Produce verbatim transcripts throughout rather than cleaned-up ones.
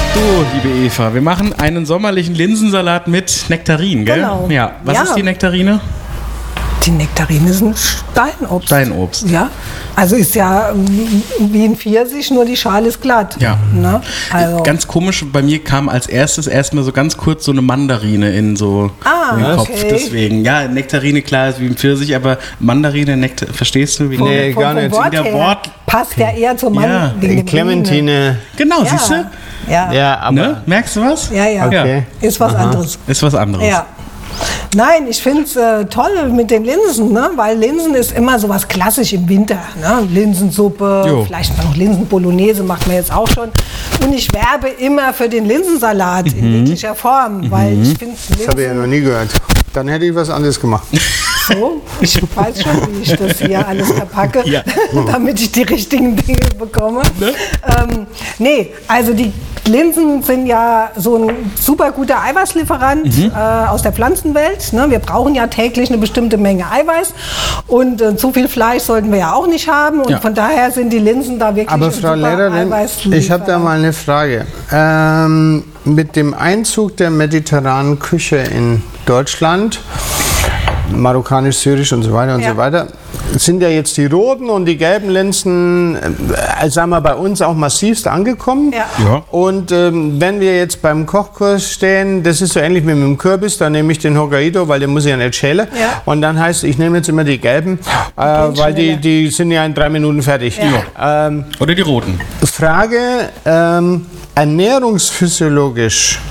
So, liebe Eva, wir machen einen sommerlichen Linsensalat mit Nektarinen, gell? Genau. Ja. Was Ja. ist die Nektarine? Die Nektarine sind Steinobst. Steinobst. Ja, also ist ja wie ein Pfirsich, nur die Schale ist glatt. Ja. Ne? Also. Ganz komisch, bei mir kam als erstes erstmal so ganz kurz so eine Mandarine in so Ah, in den Kopf. okay. Deswegen, ja, Nektarine, klar, ist wie ein Pfirsich, aber Mandarine, Nektar, verstehst du? Wie Nee, Vom- gar vom nicht. Wort Der her Wort- passt ja eher zur Mann. Ja. wegen dem Clementine. Genau, Ja. siehst du? Ja. Ja, aber Ne? Merkst du was? Ja, ja, Okay. ist was anderes. Ist was anderes. Ja. Nein, ich finde es äh, toll mit den Linsen, ne? Weil Linsen ist immer so was klassisch im Winter. Ne? Linsensuppe, Jo. vielleicht mal noch Linsenbolognese macht man jetzt auch schon. Und ich werbe immer für den Linsensalat Mhm. in jeglicher Form, weil ich finde das habe ich ja noch nie gehört. Dann hätte ich was anderes gemacht. so, ich weiß schon, wie ich das hier alles verpacke, Ja. damit ich die richtigen Dinge bekomme. Ne? Ähm, nee, also die Linsen sind ja so ein super guter Eiweißlieferant Mhm. äh, aus der Pflanzenwelt. Ne? Wir brauchen ja täglich eine bestimmte Menge Eiweiß und äh, zu viel Fleisch sollten wir ja auch nicht haben und Ja. von daher sind die Linsen da wirklich Aber ein Frau super Lehrerin, ich habe da Eiweißlieferant. mal eine Frage. Ähm, mit dem Einzug der mediterranen Küche in Deutschland, marokkanisch, syrisch und so weiter und Ja. so weiter, sind ja jetzt die roten und die gelben Linsen, äh, sagen wir, bei uns auch massivst angekommen. Ja. Ja. Und ähm, wenn wir jetzt beim Kochkurs stehen, das ist so ähnlich wie mit dem Kürbis, dann nehme ich den Hokkaido, weil den muss ich ja nicht schälen. Ja. Und dann heißt, ich nehme jetzt immer die gelben, äh, weil die, schneller. die sind ja in drei Minuten fertig. Ähm, Oder die roten. Frage, ähm, ernährungsphysiologisch,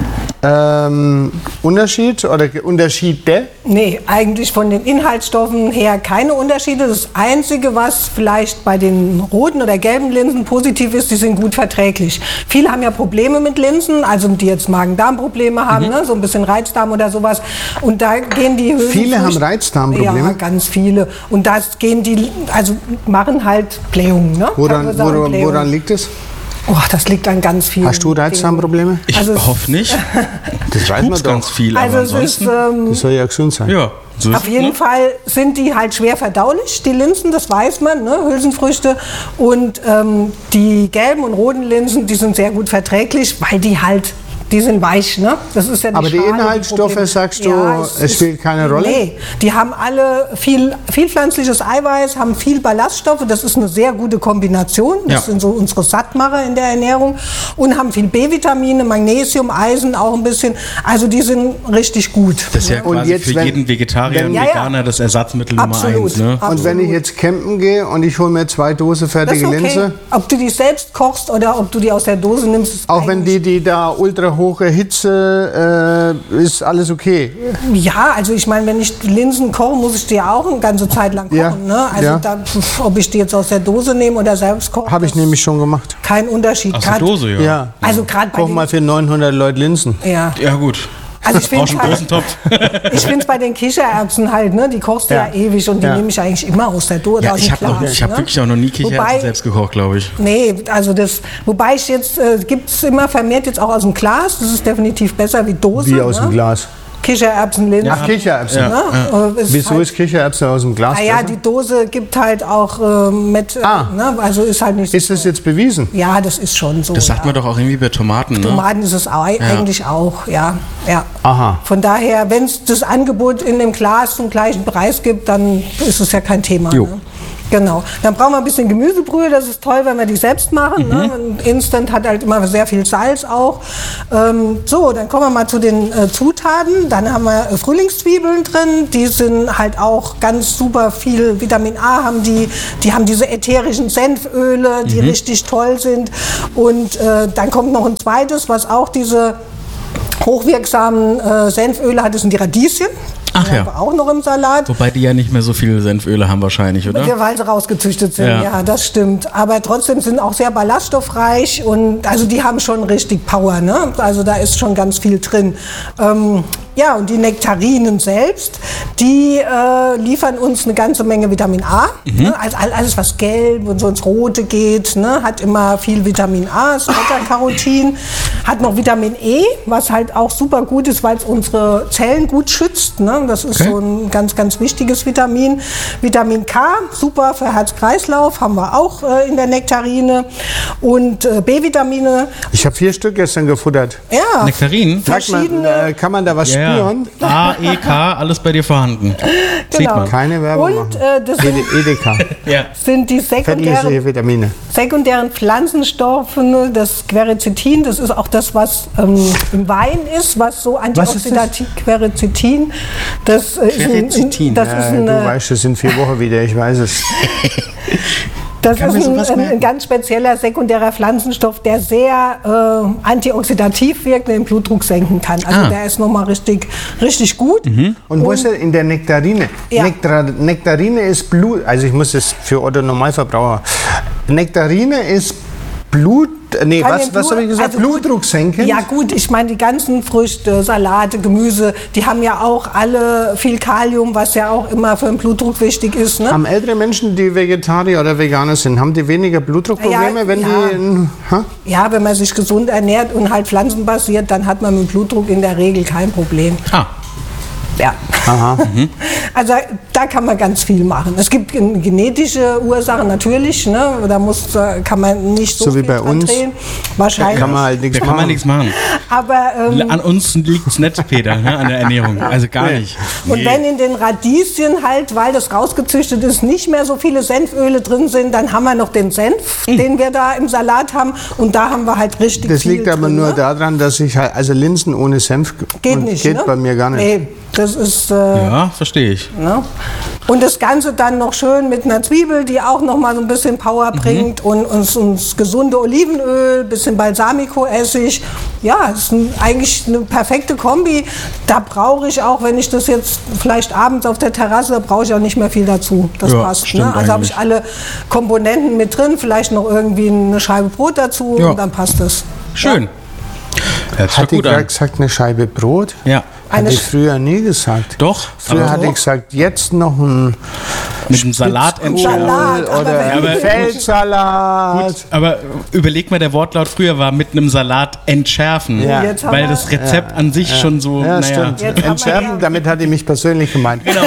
ähm, Unterschied oder Ge- Unterschiede? Nee, eigentlich von den Inhaltsstoffen her keine Unterschiede. Das Einzige, was vielleicht bei den roten oder gelben Linsen positiv ist, die sind gut verträglich. Viele haben ja Probleme mit Linsen, also die jetzt Magen-Darm-Probleme haben, ne? So ein bisschen Reizdarm oder sowas. Und da gehen die Hülsenfrüchte... Viele haben Reizdarmprobleme? Ja, ganz viele. Und da gehen die, also machen halt Blähungen, ne? Woran, Verursachen woran, Blähungen. woran liegt es? Oh, das liegt an ganz vielen Hast du Reizdarmprobleme? Ich Also es- hoffe nicht. Das weiß Pups ganz viel, Also aber es ist, ansonsten... ähm, Das soll ja gesund sein. ja, so ist Auf es, jeden ne? Fall sind die halt schwer verdaulich, die Linsen, das weiß man, ne? Hülsenfrüchte. Und ähm, die gelben und roten Linsen, die sind sehr gut verträglich, weil die halt, die sind weich. Ne? Das ist ja die Aber die Schale, Inhaltsstoffe, Problem. sagst du, es ist- spielt keine Rolle? Nee, die haben alle viel, viel pflanzliches Eiweiß, haben viel Ballaststoffe. Das ist eine sehr gute Kombination. Das Ja. sind so unsere Sattmacher in der Ernährung. Und haben viel B-Vitamine, Magnesium, Eisen auch ein bisschen. Also die sind richtig gut. Das ist ja Und quasi jetzt, für wenn- jeden Vegetarier und wenn- Ja, ja. Veganer das Ersatzmittel Nummer Absolut. eins. Ne? Und wenn ich jetzt campen gehe und ich hole mir zwei Dosen Das fertige ist okay. Linse, Ob du die selbst kochst oder ob du die aus der Dose nimmst, ist auch wenn eigentlich- die, die da ultra hohe Hitze, äh, ist alles okay. Ja, also ich meine, wenn ich die Linsen koche, muss ich die ja auch eine ganze Zeit lang kochen. Ja, Ne? Also ja. da, pf, ob ich die jetzt aus der Dose nehme oder selbst koche, Habe ich das ist nämlich schon gemacht. kein Unterschied. Aus der Grad- Dose, ja. Ja. Also gerade bei Koch den, mal für neunhundert Leute Linsen. ja. Ja, gut. Also ich Brauchst finde einen halt, großen Topf. ich finde es bei den Kichererbsen halt, ne, die kochst du ja, Ja. ewig und die Ja. nehme ich eigentlich immer aus der Dose, Ja, aus ich dem habe Glas. hab ne? wirklich auch noch nie Kichererbsen Wobei- selbst gekocht, glaube ich. Nee, also das, wobei ich jetzt, äh, gibt es immer vermehrt jetzt auch aus dem Glas, das ist definitiv besser wie Dose. Wie aus ne? dem Glas. Kichererbsen, Linsen. Ach, Kichererbsen. Ne? Äh, ist Wieso halt, ist Kichererbsen aus dem Glas Ah ja, besser? die Dose gibt halt auch äh, mit, äh, Ah. ne, also ist halt nicht so. Ist das jetzt bewiesen? Ja, das ist schon so. Das sagt ja. man doch auch irgendwie bei Tomaten, ne? Tomaten ist es au- eigentlich auch, ja. ja. Aha. Von daher, wenn es das Angebot in dem Glas zum gleichen Preis gibt, dann ist es ja kein Thema. Jo. Ne? Genau. Dann brauchen wir ein bisschen Gemüsebrühe, das ist toll, wenn wir die selbst machen. Mhm. Ne? Und Instant hat halt immer sehr viel Salz auch. Ähm, so, dann kommen wir mal zu den äh, Zutaten. Dann haben wir äh, Frühlingszwiebeln drin, die sind halt auch ganz super viel Vitamin A, haben die, die haben diese ätherischen Senföle, die Mhm. richtig toll sind. Und äh, dann kommt noch ein zweites, was auch diese hochwirksamen äh, Senföle hat, das sind die Radieschen. Ach Die ja. haben wir auch noch im Salat. Wobei die ja nicht mehr so viele Senföle haben wahrscheinlich, oder? Ja, weil sie rausgezüchtet sind, Ja. ja. das stimmt. Aber trotzdem sind auch sehr ballaststoffreich und also die haben schon richtig Power, ne? Also da ist schon ganz viel drin. Ähm, Ja, und die Nektarinen selbst, die äh, liefern uns eine ganze Menge Vitamin A. Mhm. Ne? Also alles, was gelb und so ins Rote geht, ne? Hat immer viel Vitamin A, das Beta-Carotin. Hat noch Vitamin E, was halt auch super gut ist, weil es unsere Zellen gut schützt. Ne? Das ist okay. so ein ganz, ganz wichtiges Vitamin. Vitamin K, super für Herz-Kreislauf, haben wir auch äh, in der Nektarine. Und äh, B-Vitamine. Ich habe vier Stück gestern gefuttert. Ja. Nektarinen? Verschiedene. Man, äh, kann man da was ja, spüren? A, E, K, alles bei dir vorhanden. Genau. Sieht man. Keine Werbung Und äh, das sind, E D K. ja. sind die sekundären, Vitamine. sekundären Pflanzenstoffe, das Quercetin, das ist auch das, was ähm, im Wein ist, was so antioxidativ, Quercetin, das äh, ist ein, das ja, ist eine, du weißt es in vier Wochen wieder, ich weiß es. Das Kann ist ein, ein ganz spezieller sekundärer Pflanzenstoff, der sehr äh, antioxidativ wirkt und den Blutdruck senken kann. Also ah. der ist nochmal richtig, richtig gut. Mhm. Und, und wo ist er in der Nektarine? Ja. Nektar, Nektarine ist Blut, also ich muss es für Otto Normalverbraucher. Nektarine ist Blut, nee, Kann was, was habe ich gesagt? Also Blutdruck senken? Ja gut, ich meine die ganzen Früchte, Salate, Gemüse, die haben ja auch alle viel Kalium, was ja auch immer für den Blutdruck wichtig ist. Ne? Haben ältere Menschen, die Vegetarier oder Veganer sind, haben die weniger Blutdruckprobleme, ja, wenn ja. die... Ha? Ja, wenn man sich gesund ernährt und halt pflanzenbasiert, dann hat man mit Blutdruck in der Regel kein Problem. Ah. Ja. Aha. Also da kann man ganz viel machen. Es gibt genetische Ursachen natürlich, ne? Da muss, kann man nicht so, so viel wie bei uns. drehen. Wahrscheinlich. Da kann man halt nichts da machen. Kann man nichts machen. Aber, ähm, an uns liegt es nicht, Peter, ne? An der Ernährung. Also gar nee. nicht. Und nee. wenn in den Radieschen halt, weil das rausgezüchtet ist, nicht mehr so viele Senföle drin sind, dann haben wir noch den Senf, mhm. den wir da im Salat haben. Und da haben wir halt richtig Das viel liegt aber drin, nur ne? daran, dass ich halt, also Linsen ohne Senf geht nicht, geht ne? bei mir gar nicht. Nee. Das ist, äh, ja, verstehe ich. Ne? Und das Ganze dann noch schön mit einer Zwiebel, die auch noch mal so ein bisschen Power bringt, mhm. und uns, uns gesunde Olivenöl, bisschen Balsamico-Essig. Ja, das ist ein, eigentlich eine perfekte Kombi. Da brauche ich auch, wenn ich das jetzt vielleicht abends auf der Terrasse, da brauche ich auch nicht mehr viel dazu. Das ja, passt. Ne? Also habe ich alle Komponenten mit drin, vielleicht noch irgendwie eine Scheibe Brot dazu, ja. und dann passt das. Schön. Ja. Hat die gerade gesagt, eine Scheibe Brot? Ja. Hatte ich früher nie gesagt. Doch. Früher hatte ich gesagt, jetzt noch ein mit einem Salat entschärfen. Oder aber Feldsalat. Gut, aber überleg mal, der Wortlaut früher war mit einem Salat entschärfen. Ja. Weil das Rezept ja. an sich ja. schon so, ja, naja. Entschärfen, damit hat die mich persönlich gemeint. Genau.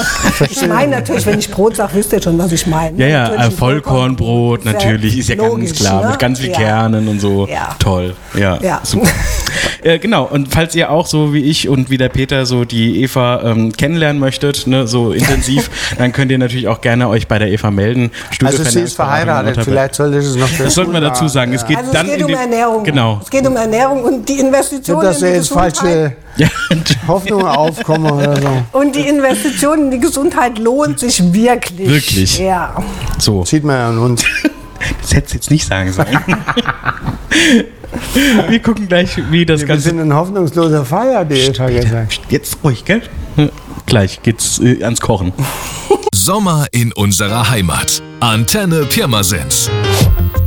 Ich meine natürlich, wenn ich Brot sage, wisst ihr schon, was ich meine. Ja, ja, äh, Vollkornbrot natürlich, ist ja logisch, ganz klar, ne? mit ganz viel ja. Kernen und so. Ja. Toll, ja, ja. super. äh, genau, und falls ihr auch so wie ich und wie der Peter so die Eva ähm, kennenlernen möchtet, ne, so intensiv, dann könnt ihr natürlich auch gerne euch bei der Eva melden. Also sie ist verheiratet, vielleicht sollte ich es noch... Das sollten wir dazu sagen. Ja. Es geht, also es dann geht in um den, Ernährung. Genau. Es geht um Ernährung und die Investitionen dass in die jetzt Gesundheit... falsche ja. Hoffnungen aufkommen oder so. Und die Investition in die Gesundheit lohnt sich wirklich. Wirklich? Ja. So. Sieht man ja an uns. Das hättest du jetzt nicht sagen sollen. Wir gucken gleich, wie das Wir Ganze... Wir sind ein hoffnungsloser Fall, hat die Eva gesagt. Jetzt ruhig, gell? Gleich geht's äh, ans Kochen. Sommer in unserer Heimat. Antenne Pirmasens.